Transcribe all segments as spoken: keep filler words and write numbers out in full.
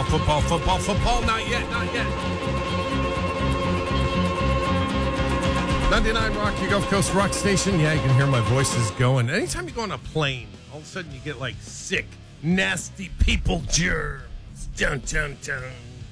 football, football, football, football. Not yet, not yet. ninety-nine Rock, your Gulf Coast rock station. Yeah, you can hear my voice is going. Anytime you go on a plane, all of a sudden you get like sick, nasty people germs. Dun, dun, dun.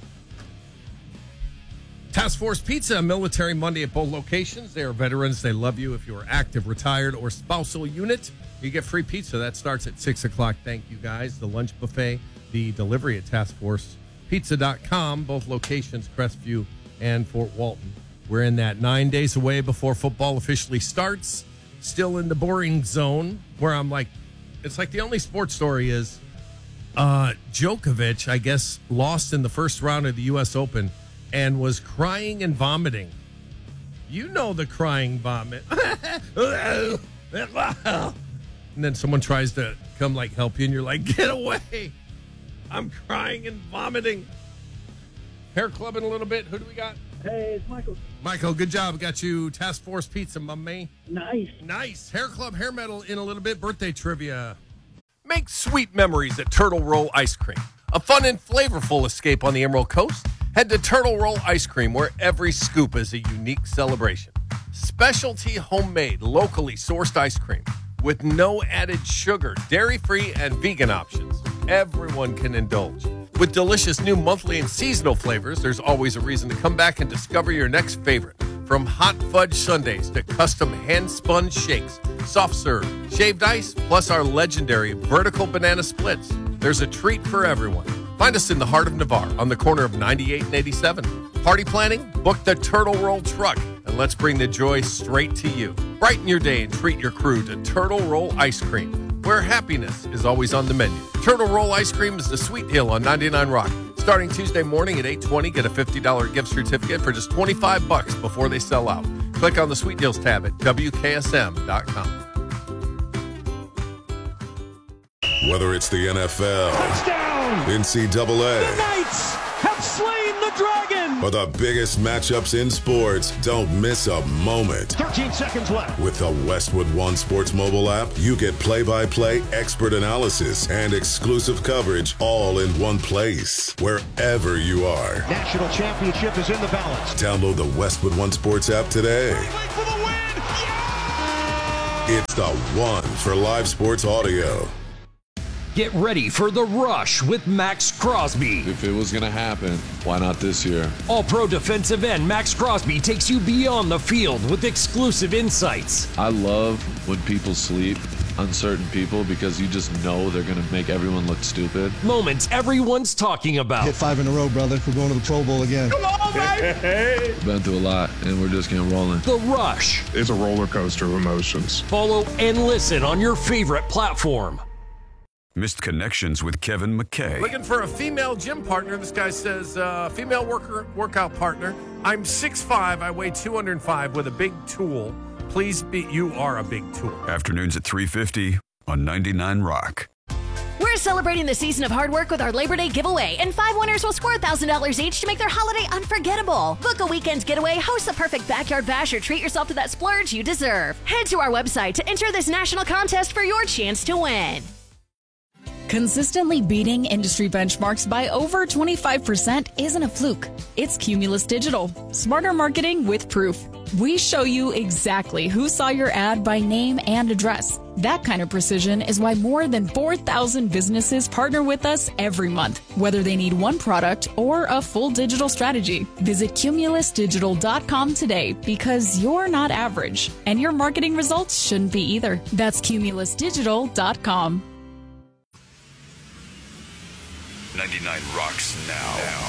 Task Force Pizza, Military Monday at both locations. They are veterans. They love you. If you are active, retired, or spousal unit, you get free pizza. That starts at six o'clock. Thank you, guys. The lunch buffet, the delivery at task force pizza dot com. Both locations, Crestview and Fort Walton. We're in that nine days away before football officially starts. Still in the boring zone where I'm like, it's like the only sports story is uh, Djokovic, I guess, lost in the first round of the U S Open and was crying and vomiting. You know the crying vomit. And then someone tries to come like help you and you're like, get away. I'm crying and vomiting. Hair club in a little bit. Who do we got? Hey, it's Michael. Michael, good job. Got you Task Force Pizza, mummy. Nice. Nice. Hair Club, hair metal in a little bit. Birthday trivia. Make sweet memories at Turtle Roll Ice Cream. A fun and flavorful escape on the Emerald Coast. Head to Turtle Roll Ice Cream, where every scoop is a unique celebration. Specialty homemade, locally sourced ice cream with no added sugar, dairy-free, and vegan options. Everyone can indulge. With delicious new monthly and seasonal flavors, there's always a reason to come back and discover your next favorite. From hot fudge sundaes to custom hand-spun shakes, soft serve, shaved ice, plus our legendary vertical banana splits. There's a treat for everyone. Find us in the heart of Navarre on the corner of ninety-eight and eighty-seven. Party planning? Book the Turtle Roll truck, and let's bring the joy straight to you. Brighten your day and treat your crew to Turtle Roll Ice Cream, where happiness is always on the menu. Turtle Roll Ice Cream is the Sweet Deal on ninety-nine Rock. Starting Tuesday morning at eight twenty, get a fifty dollars gift certificate for just twenty-five bucks before they sell out. Click on the Sweet Deals tab at W K S M dot com. Whether it's the N F L, touchdown, N C double A, the Knights have slain the dragon, or the biggest matchups in sports, don't miss a moment. thirteen seconds left. With the Westwood One Sports mobile app, you get play-by-play, expert analysis, and exclusive coverage all in one place, wherever you are. National championship is in the balance. Download the Westwood One Sports app today. For the win! Yeah! It's the one for live sports audio. Get ready for The Rush with Max Crosby. If it was going to happen, why not this year? All-pro defensive end Max Crosby takes you beyond the field with exclusive insights. I love when people sleep on certain people because you just know they're going to make everyone look stupid. Moments everyone's talking about. Hit five in a row, brother. We're going to the Pro Bowl again. Come on, baby! Hey. Been through a lot, and we're just getting rolling. The Rush. It's a roller coaster of emotions. Follow and listen on your favorite platform. Missed Connections with Kevin McKay. Looking for a female gym partner. This guy says, uh, female worker workout partner. I'm six five. I weigh two hundred five with a big tool. Please be, you are a big tool. Afternoons at three fifty on ninety-nine Rock. We're celebrating the season of hard work with our Labor Day giveaway, and five winners will score one thousand dollars each to make their holiday unforgettable. Book a weekend getaway, host the perfect backyard bash, or treat yourself to that splurge you deserve. Head to our website to enter this national contest for your chance to win. Consistently beating industry benchmarks by over twenty-five percent isn't a fluke. It's Cumulus Digital. Smarter marketing with proof. We show you exactly who saw your ad by name and address. That kind of precision is why more than four thousand businesses partner with us every month, whether they need one product or a full digital strategy. Visit Cumulus Digital dot com today because you're not average, and your marketing results shouldn't be either. That's Cumulus Digital dot com. ninety-nine Rocks now. now.